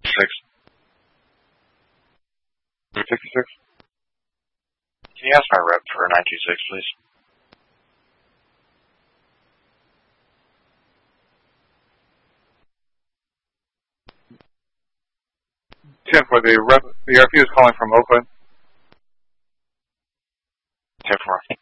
356. Can you ask my rep for 926, please? 10 for the RP is calling from Oakland. 10-4.